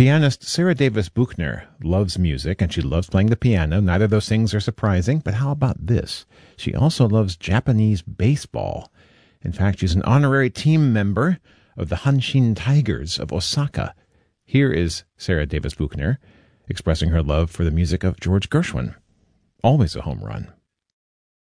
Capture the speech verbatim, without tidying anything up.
Pianist Sarah Davis Buchner loves music, and she loves playing the piano. Neither of those things are surprising, but how about this? She also loves Japanese baseball. In fact, she's an honorary team member of the Hanshin Tigers of Osaka. Here is Sarah Davis Buchner expressing her love for the music of George Gershwin. Always a home run.